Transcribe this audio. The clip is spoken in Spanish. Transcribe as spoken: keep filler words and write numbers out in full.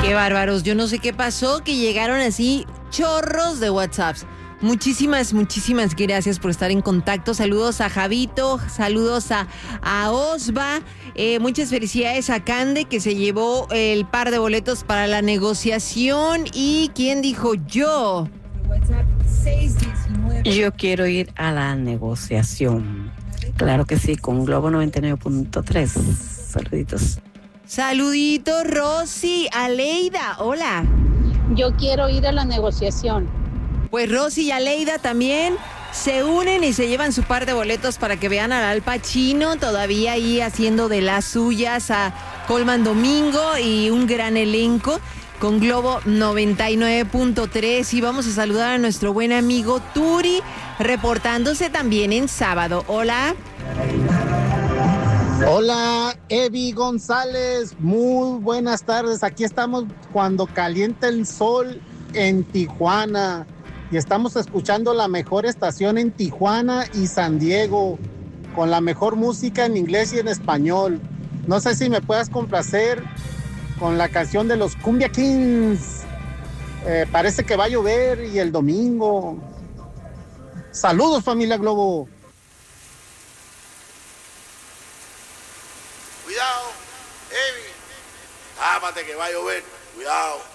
Qué bárbaros, yo no sé qué pasó, que llegaron así chorros de WhatsApps. Muchísimas, muchísimas gracias por estar en contacto. Saludos a Javito, saludos a, a Osva. Eh, muchas felicidades a Cande, que se llevó el par de boletos para la negociación. ¿Y quién dijo? Yo. Yo quiero ir a la negociación. Claro que sí, con Globo noventa y nueve punto tres. Saluditos. Saludito, Rosy. Aleida, hola. Yo quiero ir a la negociación. Pues Rosy y Aleida también se unen y se llevan su par de boletos para que vean al Al Pacino, todavía ahí haciendo de las suyas, a Colman Domingo y un gran elenco con Globo noventa y nueve punto tres. Y vamos a saludar a nuestro buen amigo Turi, reportándose también en sábado. Hola. Hola, Evi González, muy buenas tardes. Aquí estamos cuando calienta el sol en Tijuana y estamos escuchando la mejor estación en Tijuana y San Diego, con la mejor música en inglés y en español. No sé si me puedas complacer con la canción de los Cumbia Kings. Eh, parece que va a llover y el domingo. Saludos, familia Globo. Cuidado, Evi. Tápate que va a llover. Cuidado.